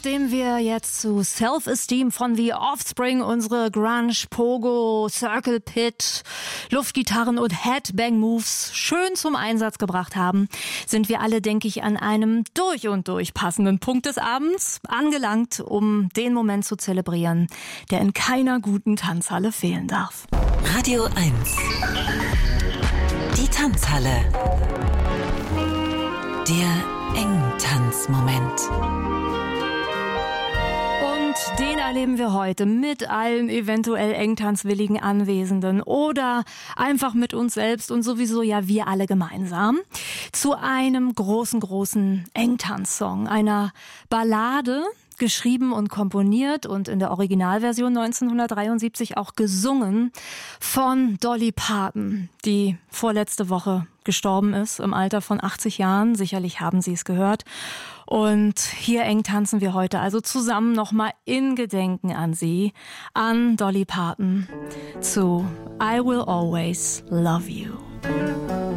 nachdem wir jetzt zu Self-Esteem von The Offspring unsere Grunge, Pogo, Circle Pit, Luftgitarren und Headbang-Moves schön zum Einsatz gebracht haben, sind wir alle, denke ich, an einem durch und durch passenden Punkt des Abends angelangt, um den Moment zu zelebrieren, der in keiner guten Tanzhalle fehlen darf. Radio 1. Die Tanzhalle. Der Engtanzmoment. Und den erleben wir heute mit allen eventuell engtanzwilligen Anwesenden oder einfach mit uns selbst und sowieso ja wir alle gemeinsam zu einem großen Engtanzsong, einer Ballade, geschrieben und komponiert und in der Originalversion 1973 auch gesungen von Dolly Parton, die vorletzte Woche gestorben ist im Alter von 80 Jahren. Sicherlich haben Sie es gehört. Und hier eng tanzen wir heute also zusammen nochmal in Gedenken an sie, an Dolly Parton, zu I Will Always Love You.